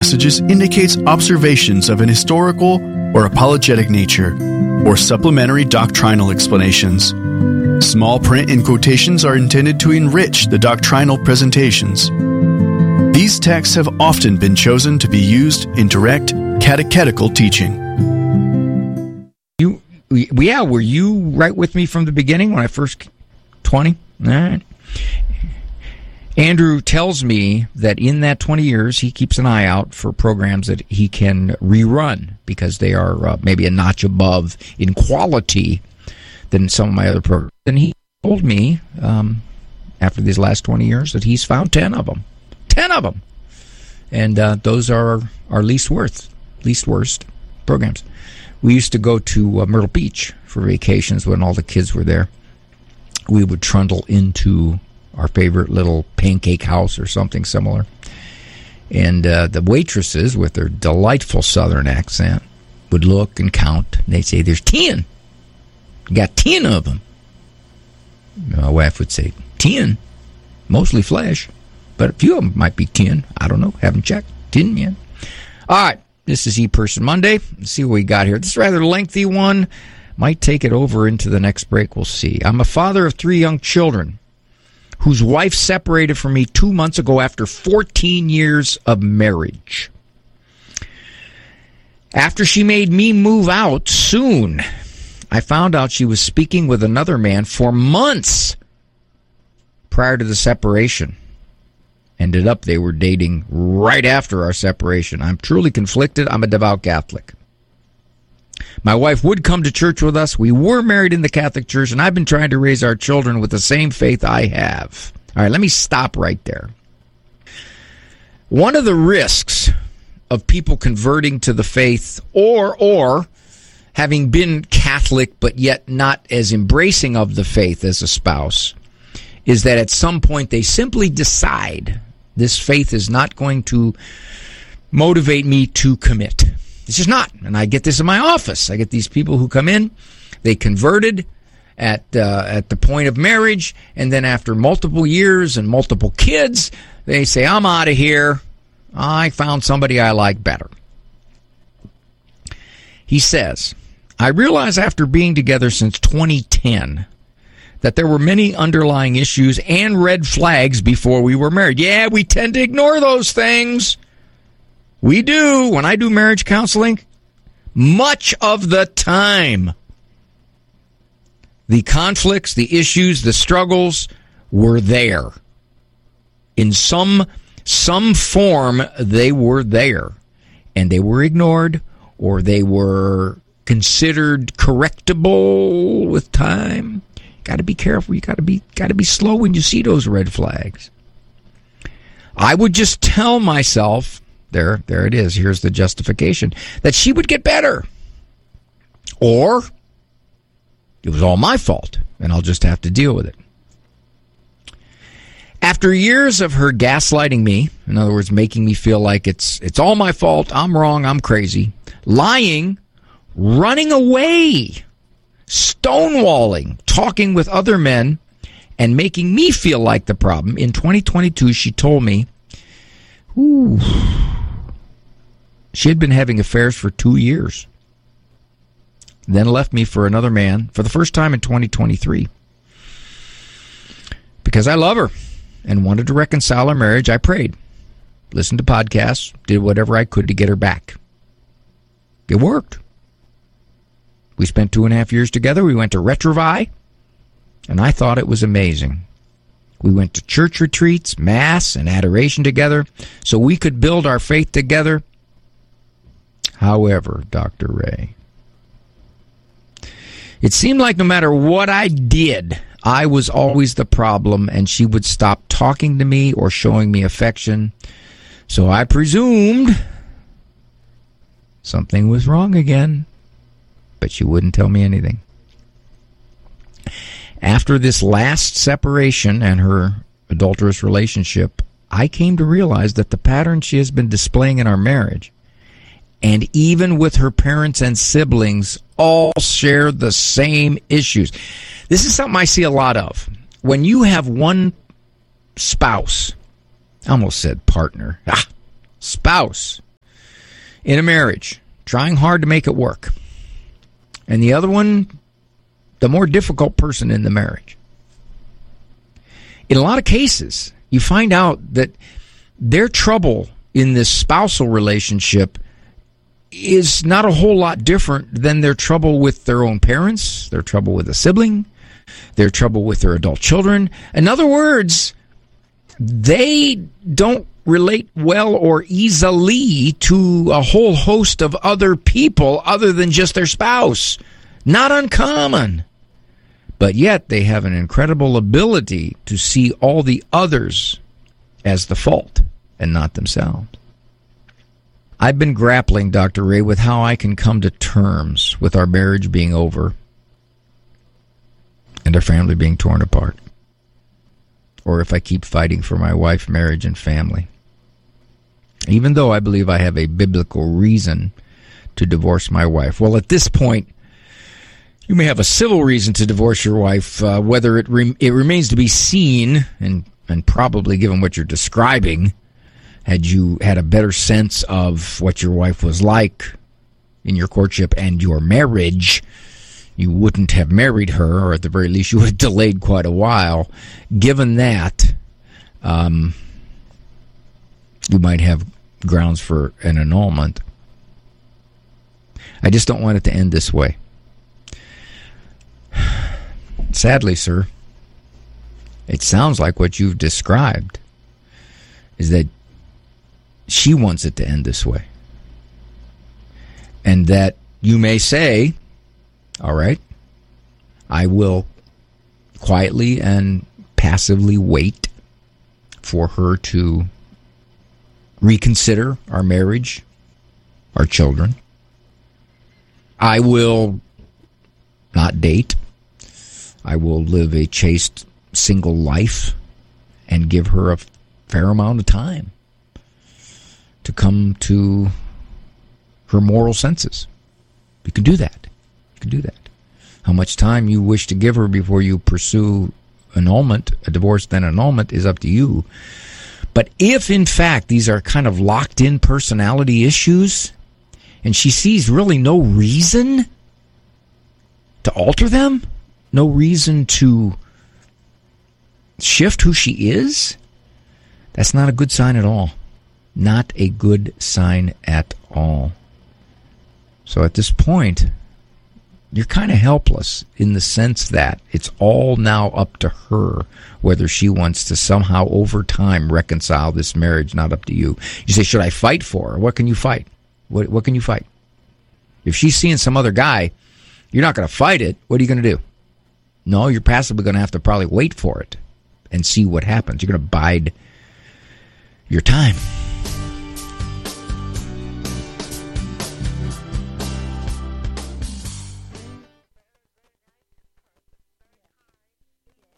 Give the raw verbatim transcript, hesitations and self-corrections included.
passages indicates observations of an historical or apologetic nature, or supplementary doctrinal explanations. Small print and quotations are intended to enrich the doctrinal presentations. These texts have often been chosen to be used in direct catechetical teaching. You, yeah, were you right with me from the beginning when I first twenty? All right. Andrew tells me that in that twenty years, he keeps an eye out for programs that he can rerun because they are uh, maybe a notch above in quality than some of my other programs. And he told me um, after these last twenty years that he's found ten of them. ten of them. And uh, those are our least worst, least worst programs. We used to go to uh, Myrtle Beach for vacations when all the kids were there. We would trundle into our favorite little pancake house or something similar. And uh, the waitresses, with their delightful southern accent, would look and count. And they'd say, there's ten. You got ten of them. My wife would say, ten? Mostly flesh. But a few of them might be ten. I don't know. Haven't checked. ten yet. All right. This is E-Person Monday. Let's see what we got here. This is a rather lengthy one. Might take it over into the next break. We'll see. I'm a father of three young children whose wife separated from me two months ago after fourteen years of marriage. After she made me move out soon, I found out she was speaking with another man for months prior to the separation. Ended up they were dating right after our separation. I'm truly conflicted. I'm a devout Catholic. My wife would come to church with us. We were married in the Catholic Church, and I've been trying to raise our children with the same faith I have. All right, let me stop right there. One of the risks of people converting to the faith or or having been Catholic but yet not as embracing of the faith as a spouse is that at some point they simply decide this faith is not going to motivate me to commit. It's just not. And I get this in my office. I get these people who come in, they converted at uh, at the point of marriage, and then after multiple years and multiple kids, they say, I'm out of here. I found somebody I like better. He says, I realize after being together since twenty ten that there were many underlying issues and red flags before we were married. Yeah, we tend to ignore those things. We do. When I do marriage counseling, much of the time, the conflicts, the issues, the struggles were there. In some some form, they were there. And they were ignored, or they were considered correctable with time. Got to be careful. You got to be got to be slow when you see those red flags. I would just tell myself, There, there it is. Here's the justification. That she would get better. Or it was all my fault, and I'll just have to deal with it. After years of her gaslighting me, in other words, making me feel like it's it's all my fault, I'm wrong, I'm crazy, lying, running away, stonewalling, talking with other men, and making me feel like the problem, in twenty twenty-two, she told me, ooh, she had been having affairs for two years, then left me for another man for the first time in twenty twenty-three. Because I love her and wanted to reconcile our marriage, I prayed, listened to podcasts, did whatever I could to get her back. It worked. We spent two and a half years together. We went to Retrovi, and I thought it was amazing. We went to church retreats, mass, and adoration together so we could build our faith together. However, Doctor Ray, it seemed like no matter what I did, I was always the problem, and she would stop talking to me or showing me affection. So I presumed something was wrong again, but she wouldn't tell me anything. After this last separation and her adulterous relationship, I came to realize that the pattern she has been displaying in our marriage, and even with her parents and siblings, all share the same issues. This is something I see a lot of. When you have one spouse, I almost said partner, ah, spouse, in a marriage, trying hard to make it work. And the other one, the more difficult person in the marriage. In a lot of cases, you find out that their trouble in this spousal relationship is not a whole lot different than their trouble with their own parents, their trouble with a sibling, their trouble with their adult children. In other words, they don't relate well or easily to a whole host of other people other than just their spouse. Not uncommon. But yet they have an incredible ability to see all the others as the fault and not themselves. I've been grappling, Doctor Ray, with how I can come to terms with our marriage being over and our family being torn apart. Or if I keep fighting for my wife, marriage, and family. Even though I believe I have a biblical reason to divorce my wife. Well, at this point, you may have a civil reason to divorce your wife, uh, whether it re- it remains to be seen, and, and probably given what you're describing, had you had a better sense of what your wife was like in your courtship and your marriage, you wouldn't have married her, or at the very least you would have delayed quite a while. Given that, um, you might have grounds for an annulment. I just don't want it to end this way. Sadly, sir, it sounds like what you've described is that she wants it to end this way. And that you may say, all right, I will quietly and passively wait for her to reconsider our marriage, our children. I will not date. I will live a chaste single life and give her a fair amount of time to come to her moral senses. You can do that. You can do that. How much time you wish to give her before you pursue annulment, a divorce, then annulment, is up to you. But if, in fact, these are kind of locked-in personality issues, and she sees really no reason to alter them, no reason to shift who she is, that's not a good sign at all. Not a good sign at all. So at this point, you're kind of helpless in the sense that it's all now up to her whether she wants to somehow over time reconcile this marriage, not up to you. You say, should I fight for her? What can you fight? What, what can you fight? If she's seeing some other guy, you're not going to fight it. What are you going to do? No, you're passively going to have to probably wait for it and see what happens. You're going to bide your time.